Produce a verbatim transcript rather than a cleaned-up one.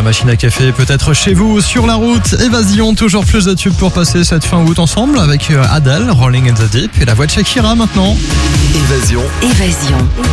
machine à café, peut-être chez vous, sur la route. Évasion, toujours plus de tubes pour passer cette fin août ensemble avec Adele, Rolling in the Deep et la voix de Shakira maintenant. Évasion. Évasion.